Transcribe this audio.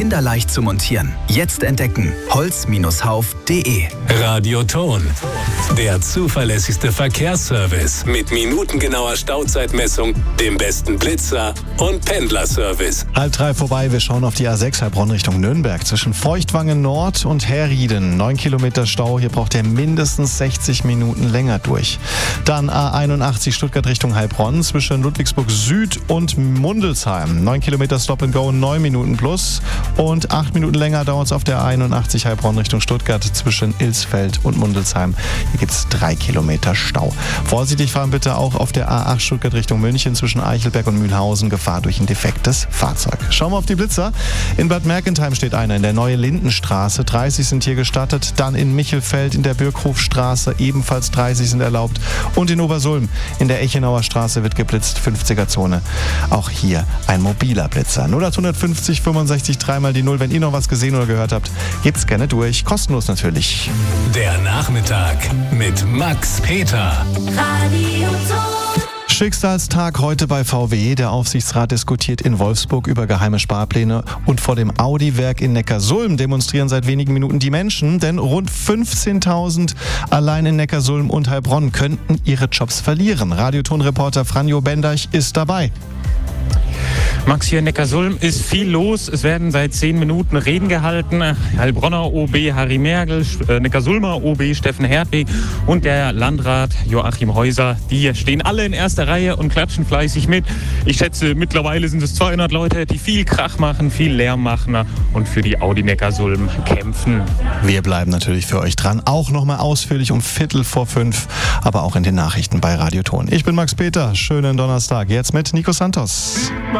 kinderleicht zu montieren. Jetzt entdecken: holz-hauf.de. Radioton, der zuverlässigste Verkehrsservice mit minutengenauer Stauzeitmessung, dem besten Blitzer und Pendlerservice. 2:30 vorbei, wir schauen auf die A6 Heilbronn Richtung Nürnberg. Zwischen Feuchtwangen Nord und Herrieden 9 Kilometer Stau, hier braucht ihr mindestens 60 Minuten länger durch. Dann A81 Stuttgart Richtung Heilbronn zwischen Ludwigsburg Süd und Mundelsheim. 9 Kilometer Stop and Go, 9 Minuten plus. Und 8 Minuten länger dauert es auf der A81 Heilbronn Richtung Stuttgart zwischen Ilsfeld und Mundelsheim. Hier gibt es 3 Kilometer Stau. Vorsichtig fahren bitte auch auf der A8 Stuttgart Richtung München zwischen Eichelberg und Mühlhausen. Gefahr durch ein defektes Fahrzeug. Schauen wir auf die Blitzer. In Bad Mergentheim steht einer in der Neue Lindenstraße. 30 sind hier gestattet. Dann in Michelfeld in der Birkhofstraße ebenfalls 30 sind erlaubt. Und in Obersulm in der Echenauer Straße wird geblitzt, 50er-Zone. Auch hier ein mobiler Blitzer. 0850 65 3 die 0. Wenn ihr noch was gesehen oder gehört habt, gebt's gerne durch. Kostenlos natürlich. Der Nachmittag mit Max Peter. Schicksalstag heute bei VW. Der Aufsichtsrat diskutiert in Wolfsburg über geheime Sparpläne und vor dem Audi-Werk in Neckarsulm demonstrieren seit wenigen Minuten die Menschen, denn rund 15.000 allein in Neckarsulm und Heilbronn könnten ihre Jobs verlieren. Radioton-Reporter Franjo Bendeich ist dabei. Max, hier in Neckarsulm ist viel los. Es werden seit 10 Minuten Reden gehalten. Heilbronner OB Harry Mergel, Neckarsulmer OB Steffen Hertwig und der Landrat Joachim Häuser. Die stehen alle in erster Reihe und klatschen fleißig mit. Ich schätze, mittlerweile sind es 200 Leute, die viel Krach machen, viel Lärm machen und für die Audi Neckarsulm kämpfen. Wir bleiben natürlich für euch dran. Auch nochmal ausführlich um 4:45, aber auch in den Nachrichten bei Radioton. Ich bin Max Peter. Schönen Donnerstag. Jetzt mit Nico Santos.